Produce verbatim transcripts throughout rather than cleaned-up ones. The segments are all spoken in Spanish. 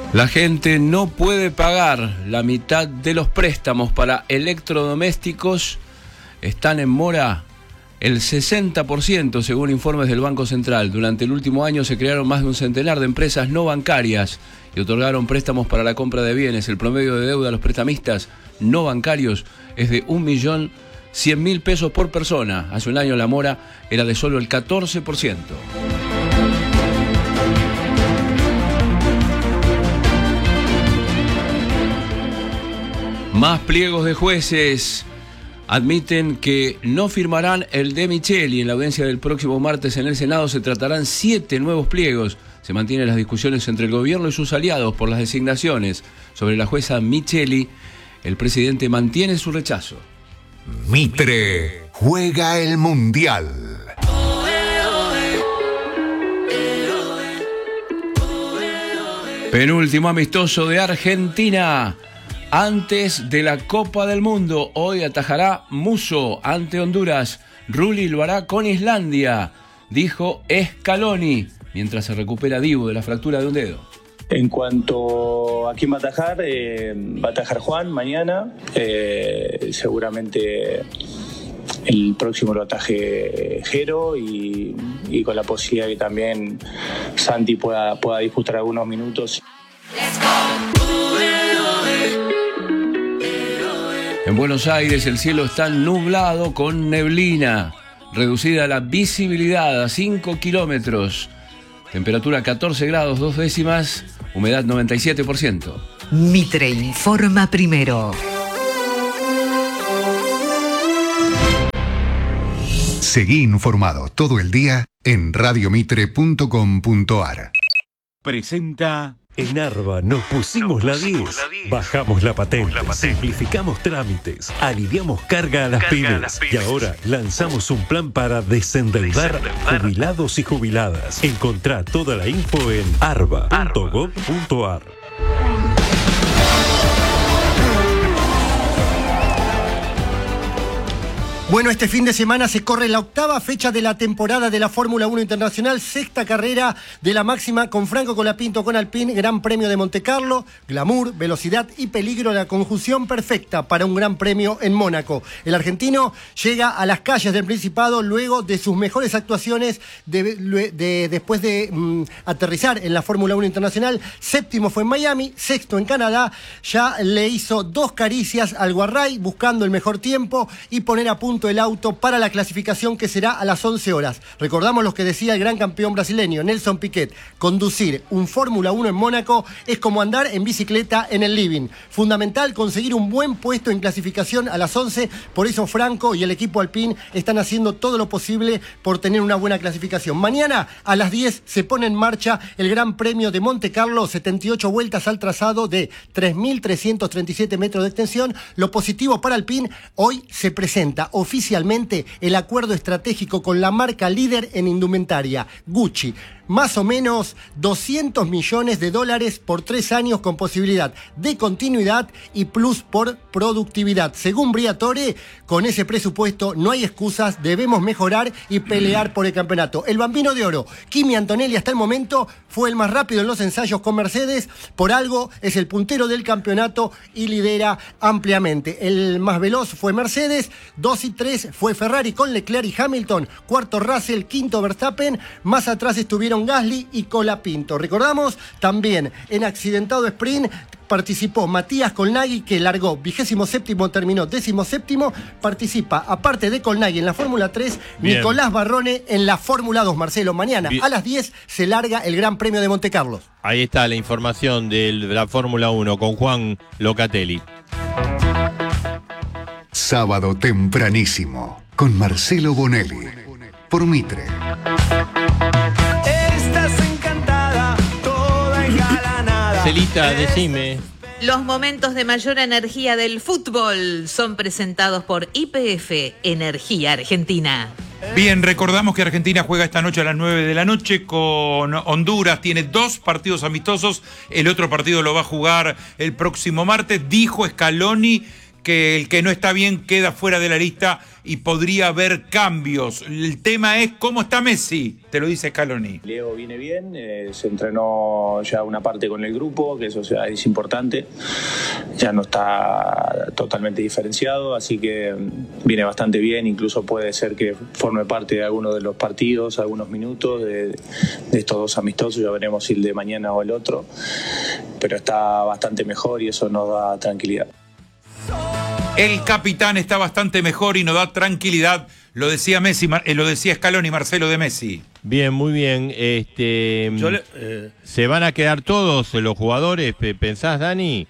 La gente no puede pagar la mitad de los préstamos para electrodomésticos. Están en mora el sesenta por ciento, según informes del Banco Central. Durante el último año se crearon más de un centenar de empresas no bancarias y otorgaron préstamos para la compra de bienes. El promedio de deuda de los prestamistas no bancarios es de un millón cien mil pesos por persona. Hace un año la mora era de solo el catorce por ciento. Más pliegos de jueces admiten que no firmarán el de Micheli. En la audiencia del próximo martes en el Senado se tratarán siete nuevos pliegos. Se mantienen las discusiones entre el gobierno y sus aliados por las designaciones. Sobre la jueza Micheli, el presidente mantiene su rechazo. Mitre juega el Mundial. Penúltimo amistoso de Argentina antes de la Copa del Mundo. Hoy atajará Musso ante Honduras. Rulli lo hará con Islandia, dijo Scaloni, mientras se recupera Dibu de la fractura de un dedo. En cuanto a quién va a atajar, eh, va a atajar Juan mañana. Eh, seguramente el próximo lo ataje Jero y, y con la posibilidad que también Santi pueda, pueda disputar algunos minutos. En Buenos Aires el cielo está nublado con neblina, reducida la visibilidad a cinco kilómetros, temperatura catorce grados dos décimas, humedad noventa y siete por ciento. Mitre informa primero. Seguí informado todo el día en radio mitre punto com punto ar. Presenta... En Arba nos pusimos la diez, bajamos la patente, simplificamos trámites, aliviamos carga a las pymes y ahora lanzamos un plan para desendeudar jubilados y jubiladas. Encontrá toda la info en arba punto gob punto ar. Bueno, este fin de semana se corre la octava fecha de la temporada de la Fórmula uno Internacional, sexta carrera de la máxima con Franco Colapinto con Alpine, Gran Premio de Montecarlo, glamour, velocidad y peligro, la conjunción perfecta para un Gran Premio en Mónaco. El argentino llega a las calles del Principado luego de sus mejores actuaciones de, de, de, después de mm, aterrizar en la Fórmula uno Internacional. Séptimo fue en Miami, sexto en Canadá, ya le hizo dos caricias al Guarray buscando el mejor tiempo y poner a punto el auto para la clasificación que será a las once horas. Recordamos lo que decía el gran campeón brasileño Nelson Piquet: conducir un Fórmula uno en Mónaco es como andar en bicicleta en el living. Fundamental conseguir un buen puesto en clasificación a las once, por eso Franco y el equipo Alpine están haciendo todo lo posible por tener una buena clasificación. Mañana a las diez se pone en marcha el Gran Premio de Montecarlo, setenta y ocho vueltas al trazado de tres mil trescientos treinta y siete metros de extensión. Lo positivo para Alpine: hoy se presenta oficialmente Oficialmente el acuerdo estratégico con la marca líder en indumentaria, Gucci. Más o menos doscientos millones de dólares por tres años con posibilidad de continuidad y plus por productividad. Según Briatore, con ese presupuesto no hay excusas, debemos mejorar y pelear por el campeonato. El Bambino de Oro, Kimi Antonelli, hasta el momento fue el más rápido en los ensayos con Mercedes, por algo es el puntero del campeonato y lidera ampliamente. El más veloz fue Mercedes, dos y tres fue Ferrari con Leclerc y Hamilton, cuarto Russell, quinto Verstappen, más atrás estuvieron Gasly y Colapinto. Recordamos también en accidentado sprint participó Matías Colnaghi, que largó vigésimo séptimo, terminó décimo séptimo. Participa, aparte de Colnaghi en la Fórmula tres, bien, Nicolás Barrone en la Fórmula dos. Marcelo, mañana bien, a las diez se larga el Gran Premio de Montecarlo. Ahí está la información de la Fórmula uno con Juan Locatelli. Sábado tempranísimo con Marcelo Bonelli por Mitre. Estás encantada, toda engalanada. Celita, decime. Los momentos de mayor energía del fútbol son presentados por Y P F, Energía Argentina. Bien, recordamos que Argentina juega esta noche a las nueve de la noche con Honduras. Tiene dos partidos amistosos. El otro partido lo va a jugar el próximo martes. Dijo Scaloni que el que no está bien queda fuera de la lista y podría haber cambios. El tema es cómo está Messi, te lo dice Scaloni. Leo viene bien, eh, se entrenó ya una parte con el grupo, que eso ya es importante, ya no está totalmente diferenciado, así que viene bastante bien, incluso puede ser que forme parte de alguno de los partidos, algunos minutos de, de estos dos amistosos, ya veremos si el de mañana o el otro, pero está bastante mejor y eso nos da tranquilidad. El capitán está bastante mejor y nos da tranquilidad, lo decía Messi, eh, lo decía Scaloni, Marcelo, de Messi. Bien, muy bien. Este, le, eh... ¿Se van a quedar todos los jugadores, pensás, Dani?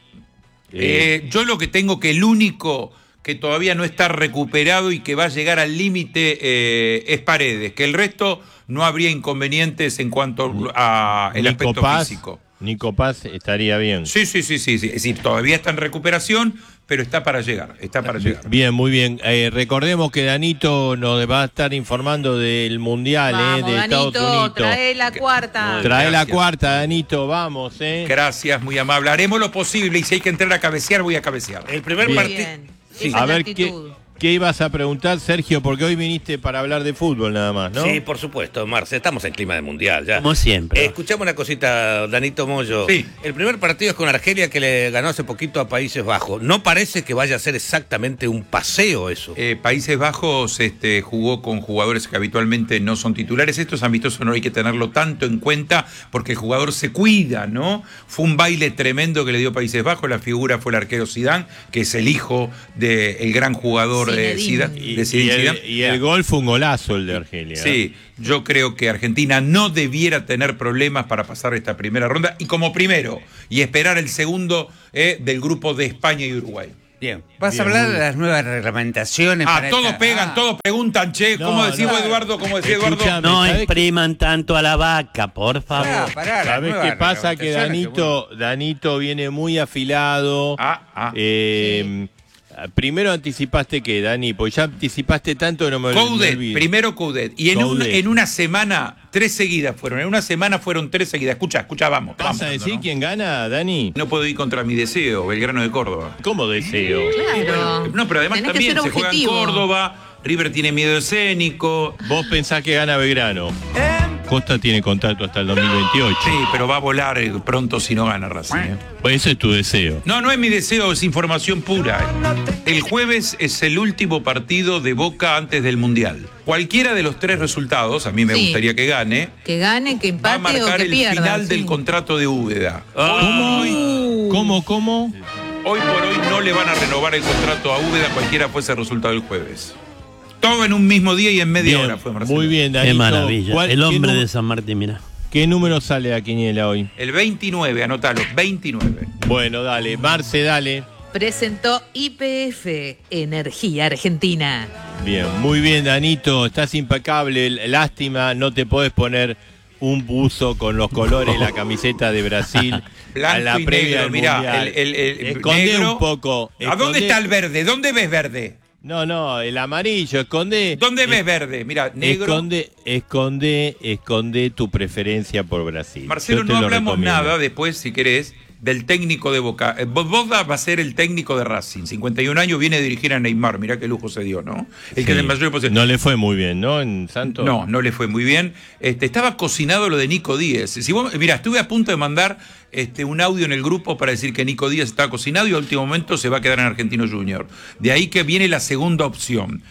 Eh, yo lo que tengo que el único que todavía no está recuperado y que va a llegar al límite eh, es Paredes, que el resto no habría inconvenientes en cuanto a el Nico aspecto Paz, físico. Nico Paz estaría bien. Sí, sí, sí, sí, sí. Es decir, todavía está en recuperación, pero está para llegar, está para llegar. Bien, muy bien. Eh, recordemos que Danito nos va a estar informando del Mundial Vamos, eh, de Danito, Estados Unidos. trae la cuarta. Trae la cuarta, Danito, vamos, eh. Gracias, muy amable. Haremos lo posible y si hay que entrar a cabecear, voy a cabecear. El primer partido. Sí. A ver, ¿qué, ¿qué ibas a preguntar, Sergio? Porque hoy viniste para hablar de fútbol nada más, ¿no? Sí, por supuesto, Marce, estamos en clima de mundial ya. Como siempre. Eh, escuchamos una cosita, Danito Moyo. Sí. El primer partido es con Argelia, que le ganó hace poquito a Países Bajos. No parece que vaya a ser exactamente un paseo eso. Eh, Países Bajos este, jugó con jugadores que habitualmente no son titulares. Estos amistosos no hay que tenerlo tanto en cuenta porque el jugador se cuida, ¿no? Fue un baile tremendo que le dio Países Bajos. La figura fue el arquero Zidane, que es el hijo del gran jugador de Zidane. Y, de y, el, Zidane. y el gol fue un golazo el de Argelia. Sí, yo creo que Argentina no debiera tener problemas para pasar esta primera ronda y como primero, y esperar el segundo eh, del grupo de España y Uruguay. Bien, vas Bien, a hablar muy de las nuevas reglamentaciones. Ah, para todos esta... pegan, ah. todos preguntan, che, No, ¿cómo decís no. vos, Eduardo? ¿Cómo decís Eduardo? Escuchame, No ¿sabés expriman tanto a la vaca, por favor. Pará, pará, las ¿Sabés nuevas qué pasa? Que reglamentaciones, Danito, Danito viene muy afilado. Ah, ah. Eh, Primero anticipaste que, Dani, pues ya anticipaste tanto que no me, me Coudet, olvido. primero Coudet. Y en, un, Coudet. en una semana, tres seguidas fueron. En una semana fueron tres seguidas. Escucha, escucha, vamos. ¿Vas vamos, a decir ¿no? quién gana, Dani? No puedo ir contra mi deseo, Belgrano de Córdoba. ¿Cómo deseo? Claro. No, pero además Tenés que también ser se juega en objetivo. Córdoba, River tiene miedo escénico. Vos pensás que gana Belgrano. Costa tiene contrato hasta el dos mil veintiocho. Sí, pero va a volar eh, pronto si no gana Racing. ¿eh? Pues ese es tu deseo. No, no es mi deseo, es información pura. ¿eh? El jueves es el último partido de Boca antes del Mundial. Cualquiera de los tres resultados, a mí me Sí. gustaría que gane, Que gane, que va a empate o marcar que el pierda. final sí. del contrato de Úbeda. ¿Cómo? Hoy, ¿Cómo, cómo? hoy por hoy no le van a renovar el contrato a Úbeda, cualquiera fuese el resultado del jueves. Todo en un mismo día y en media Bien, hora fue Marcelo. muy bien, Danito. Qué maravilla. ¿Cuál- El qué hombre nu- de San Martín, mira. ¿Qué número sale a Quiniela hoy? El veintinueve, anótalo, veintinueve. Bueno, dale, Marce, dale. Presentó I P F, Energía Argentina. Bien, muy bien, Danito, estás impecable. Lástima, no te podés poner un buzo con los colores, la camiseta de Brasil. Blanco a la y previa negro, del mirá, Mundial. el, el, el Escondé negro. un poco. ¿A dónde escondé- está el verde? ¿Dónde ves verde? No, no, el amarillo, escondé. ¿Dónde ves es- verde? Mira, negro. Esconde, esconde, esconde tu preferencia por Brasil. Marcelo, Yo te no lo hablamos recomiendo. nada después, si querés, del técnico de Boca. Eh, Boda va a ser el técnico de Racing. cincuenta y un años, viene a dirigir a Neymar. Mirá qué lujo se dio, ¿no? El que Sí. es el mayor posible. No le fue muy bien, ¿no? En Santos. No, no le fue muy bien. Este, estaba cocinado lo de Nico Díaz. Si vos, mira, estuve a punto de mandar este, un audio en el grupo para decir que Nico Díaz estaba cocinado y al último momento se va a quedar en Argentino Junior. De ahí que viene la segunda opción.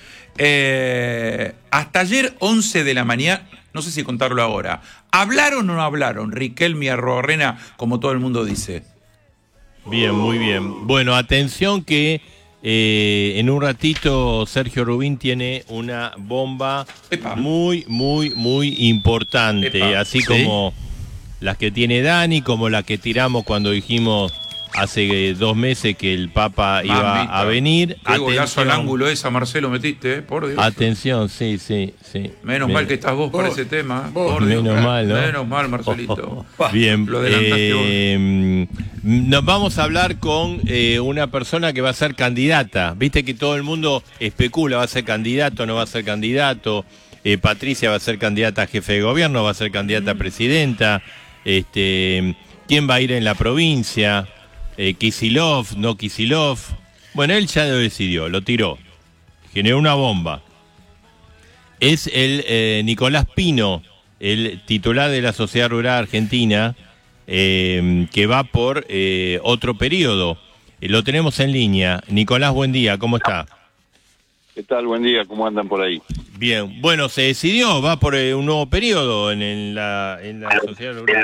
Eh, hasta ayer, once de la mañana, no sé si contarlo ahora, ¿hablaron o no hablaron Riquelme y Arroarena, como todo el mundo dice? Bien, muy bien. Bueno, atención que eh, en un ratito Sergio Rubín tiene una bomba Epa. muy, muy, muy importante. Epa. Así ¿Sí? como las que tiene Dani, como la que tiramos cuando dijimos hace eh, dos meses que el Papa iba Mamita. a venir. Qué golazo al Atención. ángulo esa, Marcelo, metiste, eh, por Dios. Atención, sí, sí, sí. Menos Bien. mal que estás vos para ese tema. Por Dios. Menos mal, ¿no? Menos mal, Marcelito. Bien, Lo adelantaste vos. eh, nos vamos a hablar con eh, una persona que va a ser candidata. Viste que todo el mundo especula, va a ser candidato, no va a ser candidato. Eh, Patricia va a ser candidata a jefe de gobierno, va a ser candidata a presidenta. Este, ¿quién va a ir en la provincia? Eh, Kicillof, no Kicillof. Bueno, él ya lo decidió, lo tiró. Generó una bomba. Es el eh, Nicolás Pino, el titular de la Sociedad Rural Argentina, eh, que va por eh, otro periodo. Eh, lo tenemos en línea. Nicolás, buen día, ¿cómo está? ¿Qué tal? Buen día, ¿cómo andan por ahí? Bien, bueno, se decidió, va por eh, un nuevo periodo en, en, la, en la Sociedad Rural.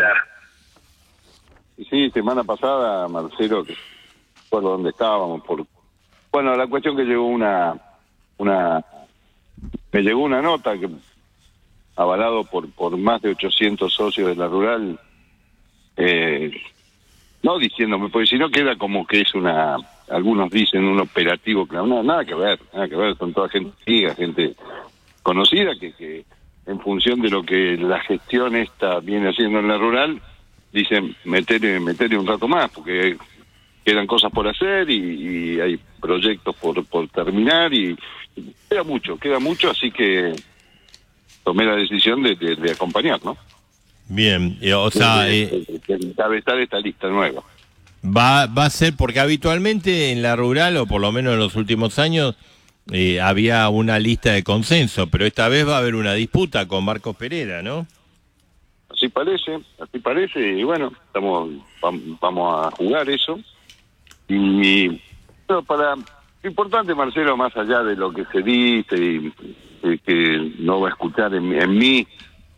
Sí, semana pasada, Marcelo, que por donde estábamos, por bueno, la cuestión que llegó una, una, me llegó una nota que avalado por por más de ochocientos socios de la rural, eh, no diciéndome, porque si no queda como que es una, algunos dicen un operativo, no, nada que ver, nada que ver, son toda gente amiga, gente conocida que, que en función de lo que la gestión esta viene haciendo en la rural, dicen meterle, meterle un rato más, porque quedan cosas por hacer y, y hay proyectos por, por terminar y, y queda mucho, queda mucho, así que tomé la decisión de, de, de acompañar, ¿no? Bien, eh, o sea... De, eh, de, de, de encabezar esta lista nueva. Va, va a ser, porque habitualmente en la rural, o por lo menos en los últimos años, eh, había una lista de consenso, pero esta vez va a haber una disputa con Marcos Pereira, ¿no? Así parece, así parece, y bueno, estamos vamos a jugar eso. Y pero para lo importante, Marcelo, más allá de lo que se dice y, y que no va a escuchar en, en mí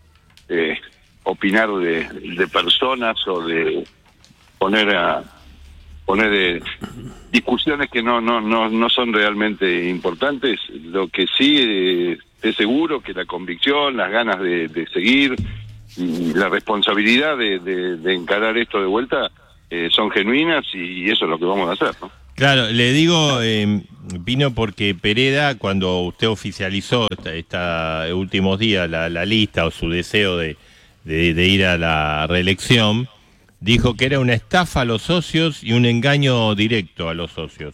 eh, opinar de, de personas o de poner a poner eh, discusiones que no no no no son realmente importantes. Lo que sí eh, es seguro que la convicción, las ganas de, de seguir y la responsabilidad de, de, de encarar esto de vuelta eh, son genuinas y eso es lo que vamos a hacer, ¿no? Claro, le digo, eh, vino porque Pereira, cuando usted oficializó esta, esta últimos días la, la lista o su deseo de, de, de ir a la reelección, dijo que era una estafa a los socios y un engaño directo a los socios.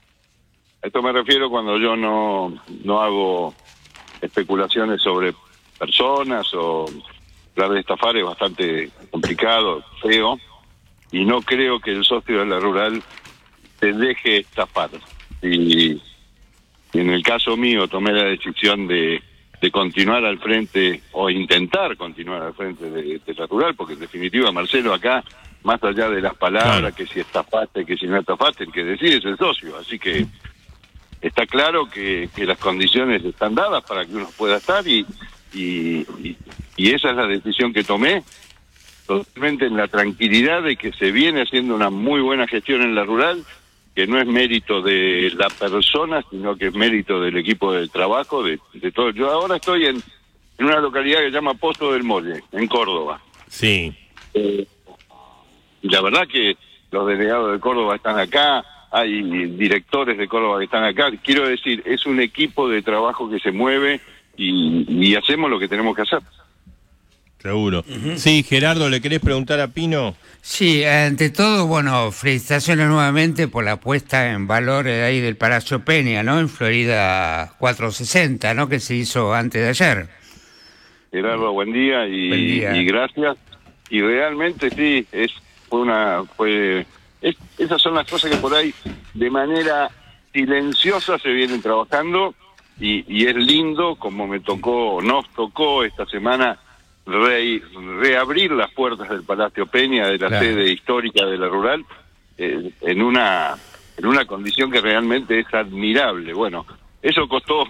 A esto me refiero cuando yo no, no hago especulaciones sobre personas o hablar de estafar es bastante complicado, feo, y no creo que el socio de la rural se deje estafar. Y, y en el caso mío tomé la decisión de, de continuar al frente o intentar continuar al frente de, de la rural, porque en definitiva, Marcelo, acá, más allá de las palabras, claro, que si estafaste, que si no estafaste, el que decide es el socio. Así que está claro que, que las condiciones están dadas para que uno pueda estar y, y, y, y esa es la decisión que tomé, totalmente en la tranquilidad de que se viene haciendo una muy buena gestión en la rural, que no es mérito de la persona, sino que es mérito del equipo de trabajo, de, de todo. Yo ahora estoy en, en una localidad que se llama Pozo del Molle, en Córdoba. Sí. Eh, y la verdad que los delegados de Córdoba están acá, hay directores de Córdoba que están acá. Quiero decir, es un equipo de trabajo que se mueve y, y hacemos lo que tenemos que hacer. Seguro. Uh-huh. Sí, Gerardo, ¿le querés preguntar a Pino? Sí, ante todo, bueno, felicitaciones nuevamente por la puesta en valor de ahí del Palacio Peña, ¿no? En Florida cuatrocientos sesenta, ¿no? Que se hizo antes de ayer. Gerardo, buen día y, buen día. y gracias. Y realmente sí, es fue una fue es, esas son las cosas que por ahí de manera silenciosa se vienen trabajando y, y es lindo, como me tocó, nos tocó esta semana Re, reabrir las puertas del Palacio Peña, de la claro. sede histórica de la rural, eh, en una en una condición que realmente es admirable. Bueno, eso costó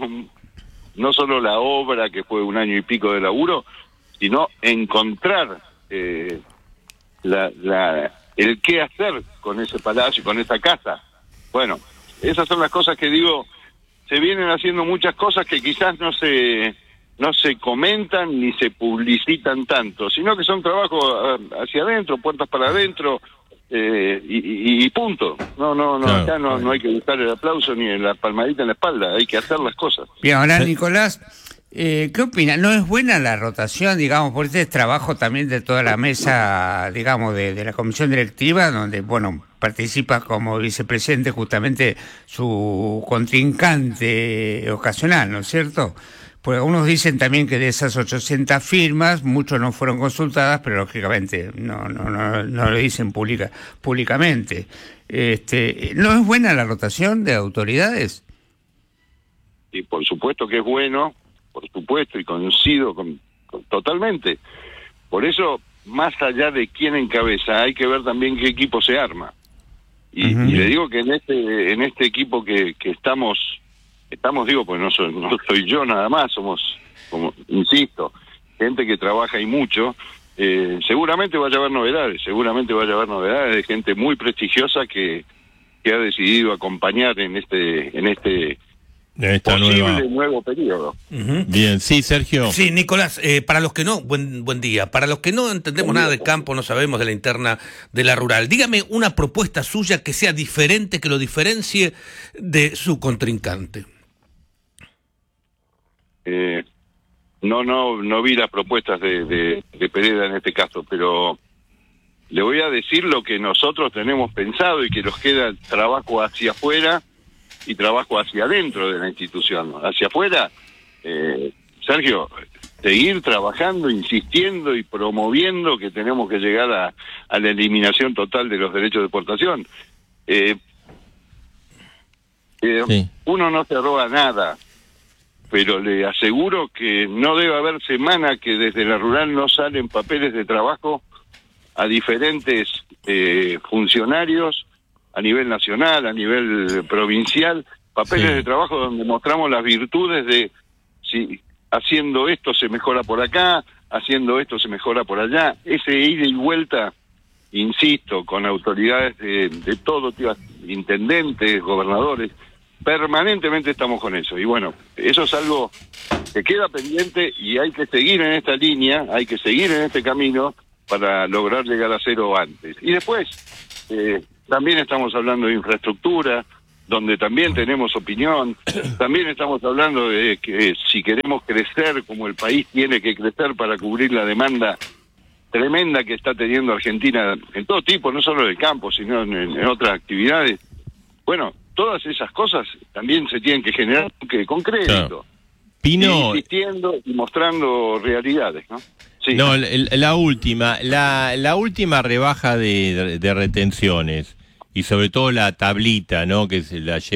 no solo la obra, que fue un año y pico de laburo, sino encontrar eh, la, la, el qué hacer con ese palacio, con esa casa. Bueno, esas son las cosas que digo, se vienen haciendo muchas cosas que quizás no se... no se comentan ni se publicitan tanto, sino que son trabajos hacia adentro, puertas para adentro, eh, y, y, y punto. No, no, no, claro, acá no, no hay que buscar el aplauso ni la palmadita en la espalda, hay que hacer las cosas. Bien, ahora Nicolás, eh, ¿qué opina? ¿No es buena la rotación, digamos, por este trabajo también de toda la mesa, digamos, de, de la comisión directiva, donde, bueno, participa como vicepresidente justamente su contrincante ocasional, ¿no es cierto? Porque algunos dicen también que de esas ochocientas firmas, muchos no fueron consultadas, pero lógicamente no no no, no lo dicen pública, públicamente. Este, ¿no es buena la rotación de autoridades? Y por supuesto que es bueno, por supuesto, y coincido con, con, totalmente. Por eso, más allá de quién encabeza, hay que ver también qué equipo se arma. Y, uh-huh. y le digo que en este en este equipo que, que estamos, estamos digo, pues no soy, no soy yo nada más, somos, como insisto, gente que trabaja y mucho, eh, seguramente vaya a haber novedades, seguramente vaya a haber novedades de gente muy prestigiosa que, que ha decidido acompañar en este en este esta posible nueva... nuevo periodo. Uh-huh. Bien, sí, Sergio. Sí, Nicolás, eh, para los que no, buen buen día, para los que no entendemos buen nada día. de campo, no sabemos de la interna de la rural, dígame una propuesta suya que sea diferente, que lo diferencie de su contrincante. Eh, no, no, no vi las propuestas de, de, de Pereda en este caso, pero le voy a decir lo que nosotros tenemos pensado y que nos queda trabajo hacia afuera y trabajo hacia adentro de la institución. Hacia afuera, eh, Sergio, seguir trabajando, insistiendo y promoviendo que tenemos que llegar a, a la eliminación total de los derechos de exportación. Eh, eh, sí. Uno no se roba nada, pero le aseguro que no debe haber semana que desde la rural no salen papeles de trabajo a diferentes eh, funcionarios a nivel nacional, a nivel provincial, papeles sí. de trabajo donde mostramos las virtudes de si haciendo esto se mejora por acá, haciendo esto se mejora por allá. Ese ida y vuelta, insisto, con autoridades de, de todo tipo, intendentes, gobernadores, permanentemente estamos con eso. Y bueno, eso es algo que queda pendiente y hay que seguir en esta línea, hay que seguir en este camino para lograr llegar a cero antes. Y después, eh, también estamos hablando de infraestructura, donde también tenemos opinión, también estamos hablando de que si queremos crecer como el país tiene que crecer para cubrir la demanda tremenda que está teniendo Argentina en todo tipo, no solo en el campo, sino en, en otras actividades. Bueno, todas esas cosas también se tienen que generar que, con crédito. Claro. Pino... Insistiendo y mostrando realidades, ¿no? Sí. No, la, la última, la, la última rebaja de, de retenciones y sobre todo la tablita, ¿no? Que se la lleva